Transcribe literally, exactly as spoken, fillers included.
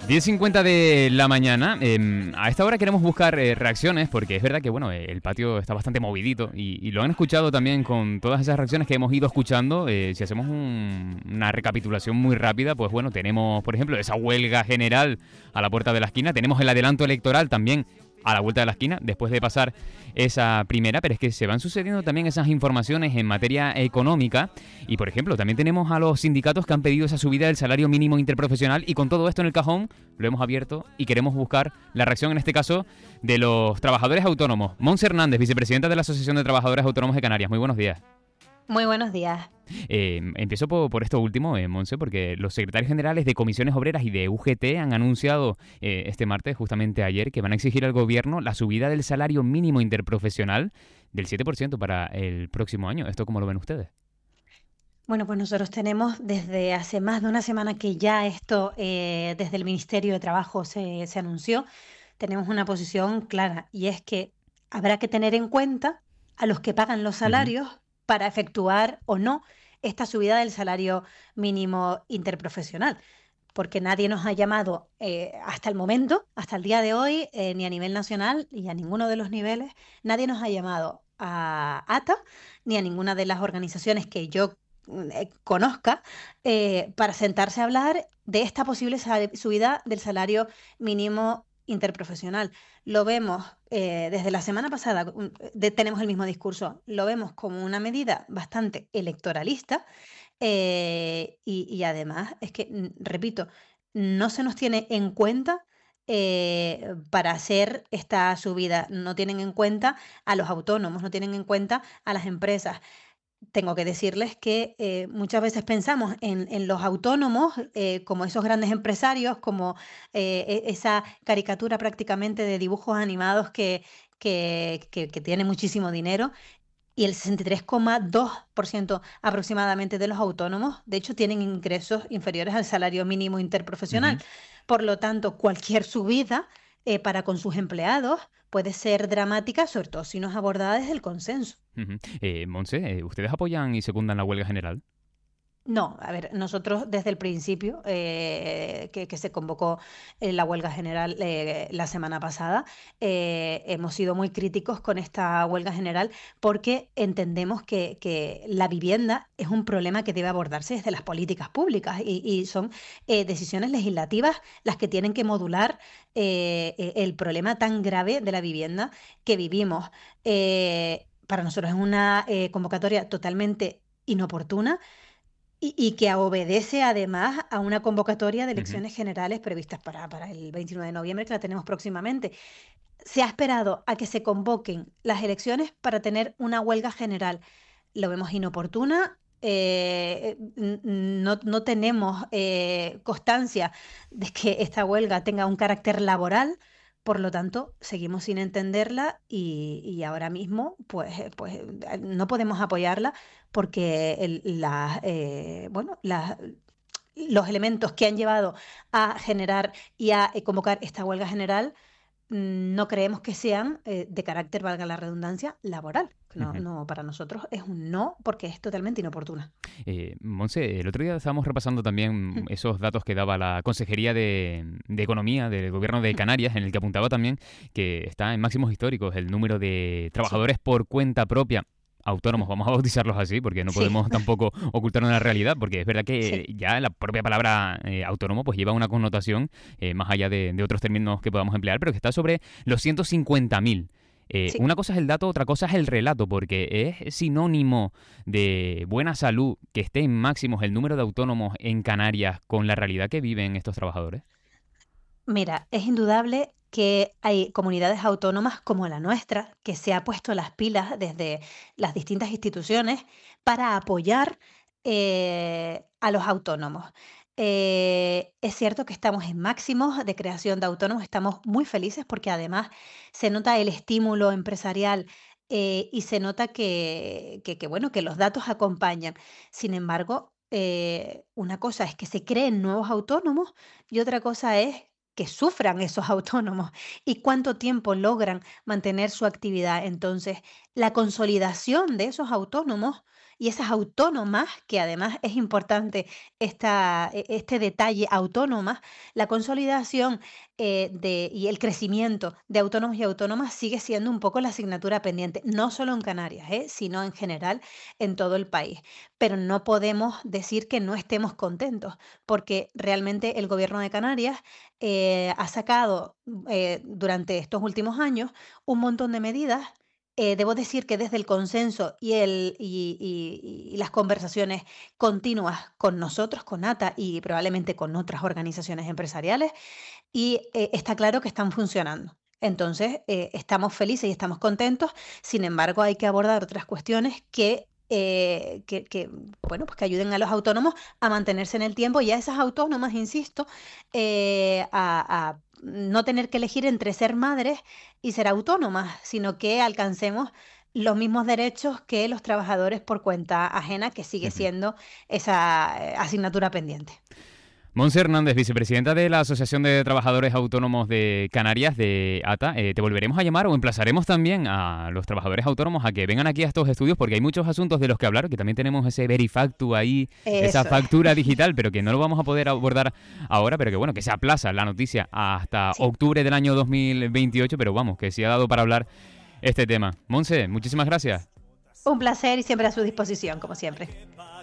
diez cincuenta de la mañana. Eh, a esta hora queremos buscar eh, reacciones porque es verdad que bueno, eh, el patio está bastante movidito y, y lo han escuchado también con todas esas reacciones que hemos ido escuchando. Eh, si hacemos un- una recapitulación muy rápida, pues bueno, tenemos por ejemplo esa huelga general a la puerta de la esquina, tenemos el adelanto electoral también a la vuelta de la esquina, después de pasar esa primera, pero es que se van sucediendo también esas informaciones en materia económica y, por ejemplo, también tenemos a los sindicatos que han pedido esa subida del salario mínimo interprofesional y con todo esto en el cajón lo hemos abierto y queremos buscar la reacción, en este caso, de los trabajadores autónomos. Montse Hernández, vicepresidenta de la Asociación de Trabajadores Autónomos de Canarias. Muy buenos días. Muy buenos días. Eh, empiezo por, por esto último, eh, Monse, porque los secretarios generales de Comisiones Obreras y de U G T han anunciado eh, este martes, justamente ayer, que van a exigir al gobierno la subida del salario mínimo interprofesional del siete por ciento para el próximo año. ¿Esto cómo lo ven ustedes? Bueno, pues nosotros tenemos desde hace más de una semana que ya esto eh, desde el Ministerio de Trabajo se, se anunció. Tenemos una posición clara y es que habrá que tener en cuenta a los que pagan los Ujú. salarios para efectuar o no esta subida del salario mínimo interprofesional. Porque nadie nos ha llamado eh, hasta el momento, hasta el día de hoy, eh, ni a nivel nacional y a ninguno de los niveles, nadie nos ha llamado a ATA ni a ninguna de las organizaciones que yo mm, eh, conozca eh, para sentarse a hablar de esta posible sal- subida del salario mínimo interprofesional. Lo vemos eh, desde la semana pasada, mm, de- tenemos el mismo discurso, lo vemos como una medida bastante electoralista eh, y, y además es que, mm, repito, no se nos tiene en cuenta eh, para hacer esta subida, no tienen en cuenta a los autónomos, no tienen en cuenta a las empresas. Tengo que decirles que eh, muchas veces pensamos en, en los autónomos eh, como esos grandes empresarios, como eh, e- esa caricatura prácticamente de dibujos animados que, que, que, que tiene muchísimo dinero y el sesenta y tres coma dos por ciento aproximadamente de los autónomos, de hecho, tienen ingresos inferiores al salario mínimo interprofesional. Ujú. Por lo tanto, cualquier subida eh, para con sus empleados puede ser dramática, sobre todo si no es abordada desde el consenso. Ujú. Eh, Monse, eh, ¿ustedes apoyan y secundan la huelga general? No, a ver, nosotros desde el principio eh, que, que se convocó eh, la huelga general eh, la semana pasada, eh, hemos sido muy críticos con esta huelga general porque entendemos que, que la vivienda es un problema que debe abordarse desde las políticas públicas y, y son eh, decisiones legislativas las que tienen que modular eh, eh, el problema tan grave de la vivienda que vivimos. Eh, para nosotros es una eh, convocatoria totalmente inoportuna y, y que obedece además a una convocatoria de Ujú. elecciones generales previstas para, para el veintinueve de noviembre, que la tenemos próximamente. Se ha esperado a que se convoquen las elecciones para tener una huelga general. Lo vemos inoportuna. Eh, n- no, no tenemos eh, constancia de que esta huelga tenga un carácter laboral, por lo tanto, seguimos sin entenderla y, y ahora mismo pues, eh, pues eh, no podemos apoyarla porque el- las, eh, bueno, las- los elementos que han llevado a generar y a eh, convocar esta huelga general mm, no creemos que sean eh, de carácter, valga la redundancia, laboral. No, Ujú. no, para nosotros es un no porque es totalmente inoportuna. Eh, Monse, el otro día estábamos repasando también Mm. esos datos que daba la Consejería de, de Economía del Gobierno de Canarias, en el que apuntaba también que está en máximos históricos el número de Sí, trabajadores por cuenta propia. mm, Autónomos, vamos a bautizarlos así, porque no sí, podemos tampoco ocultar una realidad, porque es verdad que sí. ya la propia palabra eh, autónomo pues lleva una connotación eh, más allá de, de otros términos que podamos emplear, pero que está sobre los ciento cincuenta mil. Eh, Sí. una cosa es el dato, otra cosa es el relato, porque es sinónimo de buena salud que esté en máximos el número de autónomos en Canarias con la realidad que viven estos trabajadores. Mira, es indudable que hay comunidades autónomas como la nuestra, que se ha puesto las pilas desde las distintas instituciones para apoyar eh, a los autónomos. Eh, es cierto que estamos en máximos de creación de autónomos, estamos muy felices porque además se nota el estímulo empresarial eh, y se nota que, que, que, bueno, que los datos acompañan. Sin embargo, eh, una cosa es que se creen nuevos autónomos y otra cosa es que sufran esos autónomos y cuánto tiempo logran mantener su actividad. Entonces, la consolidación de esos autónomos y esas autónomas, que además es importante esta, e- este detalle, autónomas, la consolidación eh, de, y el crecimiento de autónomos y autónomas sigue siendo un poco la asignatura pendiente, no solo en Canarias, ¿eh? Sino en general en todo el país. Pero no podemos decir que no estemos contentos, porque realmente el gobierno de Canarias eh, ha sacado eh, durante estos últimos años un montón de medidas. Eh, debo decir que desde el consenso y, el, y, y- y las conversaciones continuas con nosotros, con ATA y probablemente con otras organizaciones empresariales, y eh, está claro que están funcionando. Entonces, eh, estamos felices y estamos contentos. Sin embargo, hay que abordar otras cuestiones que, eh, que, que, bueno, pues que ayuden a los autónomos a mantenerse en el tiempo y a esas autónomas, insisto, eh, a, a no tener que elegir entre ser madres y ser autónomas, sino que alcancemos los mismos derechos que los trabajadores por cuenta ajena, que sigue Ujú. siendo esa eh, asignatura pendiente. Monse Hernández, vicepresidenta de la Asociación de Trabajadores Autónomos de Canarias, de ATA, eh, te volveremos a llamar o emplazaremos también a los trabajadores autónomos a que vengan aquí a estos estudios porque hay muchos asuntos de los que hablar, que también tenemos ese verifactu ahí, esa Eso es. factura digital, pero que no lo vamos a poder abordar ahora, pero que bueno, que se aplaza la noticia hasta Sí. octubre del año dos mil veintiocho, pero vamos, que sí ha dado para hablar este tema. Monse, muchísimas gracias. Un placer y siempre a su disposición, como siempre.